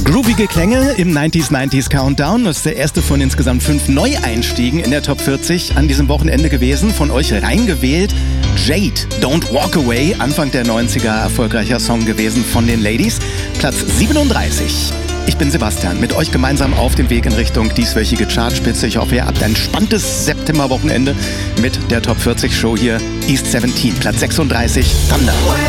Groovige Klänge im 90s Countdown. Das ist der erste von insgesamt 5 Neueinstiegen in der Top 40 an diesem Wochenende gewesen. Von euch reingewählt Jade, Don't Walk Away, Anfang der 90er erfolgreicher Song gewesen von den Ladies. Platz 37. Ich bin Sebastian, mit euch gemeinsam auf dem Weg in Richtung dieswöchige Chartspitze. Ich hoffe, ihr habt ein spannendes Septemberwochenende mit der Top 40 Show hier. East 17, Platz 36, Thunder.